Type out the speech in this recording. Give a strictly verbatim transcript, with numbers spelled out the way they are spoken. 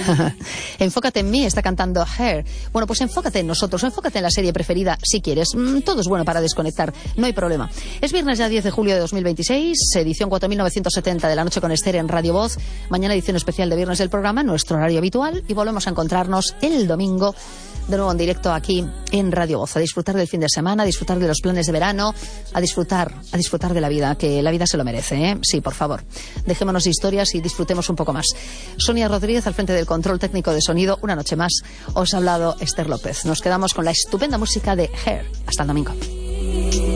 Enfócate en mí, está cantando Her. Bueno, pues enfócate en nosotros, enfócate en la serie preferida si quieres. Todo es bueno para desconectar, no hay problema. Es viernes ya diez de julio de dos mil veintiséis, edición cuatro mil novecientos setenta de La Noche con Esther en Radio Voz. Mañana edición especial de viernes del programa, nuestro horario habitual, y volvemos a encontrarnos el domingo de nuevo en directo aquí en Radio Voz, a disfrutar del fin de semana, a disfrutar de los planes de verano, a disfrutar, a disfrutar de la vida, que la vida se lo merece, ¿eh? Sí, por favor. Dejémonos de historias y disfrutemos un poco más. Sonia Rodríguez al frente del control técnico de sonido. Una noche más os ha hablado Esther López. Nos quedamos con la estupenda música de Her. Hasta el domingo.